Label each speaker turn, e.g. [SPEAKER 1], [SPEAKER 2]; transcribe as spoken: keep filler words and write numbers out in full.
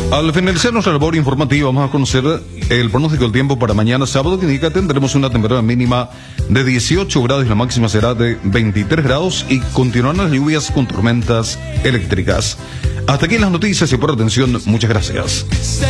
[SPEAKER 1] Al finalizar nuestra labor informativa, vamos a conocer el pronóstico del tiempo para mañana sábado, que indica que tendremos una temperatura mínima de dieciocho grados y la máxima será de veintitrés grados y continuarán las lluvias con tormentas eléctricas. Hasta aquí las noticias y por atención, muchas gracias.